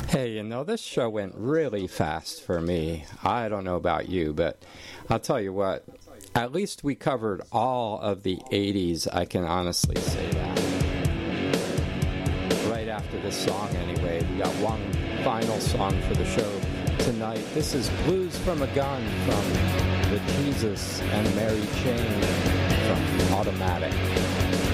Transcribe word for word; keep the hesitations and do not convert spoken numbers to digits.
Hey, you know, this show went really fast for me. I don't know about you, but I'll tell you what, at least we covered all of the eighties, I can honestly say that. Right after this song, anyway, we got one final song for the show tonight. This is Blues from a Gun from the Jesus and Mary Chain from Automatic.